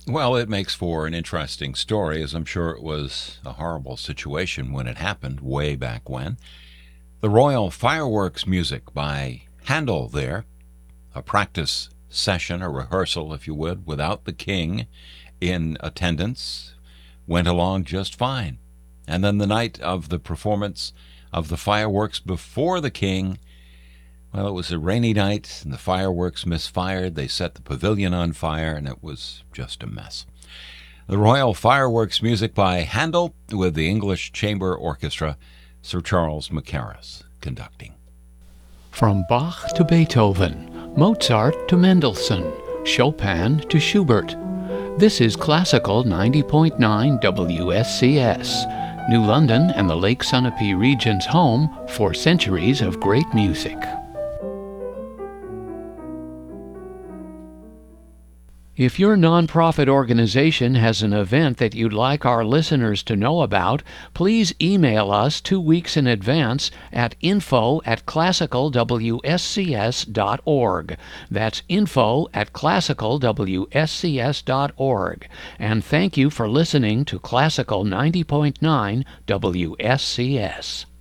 Well, it makes for an interesting story, as I'm sure it was a horrible situation when it happened way back when. The Royal Fireworks music by Handel there, a practice session, a rehearsal, if you would, without the king in attendance, went along just fine. And then the night of the performance of the fireworks before the king, well, it was a rainy night and the fireworks misfired. They set the pavilion on fire and it was just a mess. The Royal Fireworks music by Handel with the English Chamber Orchestra, Sir Charles Mackerras conducting. From Bach to Beethoven, Mozart to Mendelssohn, Chopin to Schubert. This is Classical 90.9 WSCS, New London and the Lake Sunapee region's home for centuries of great music. If your nonprofit organization has an event that you'd like our listeners to know about, please email us 2 weeks in advance at info@classicalwscs.org. That's info@classicalwscs.org. And thank you for listening to Classical 90.9 WSCS.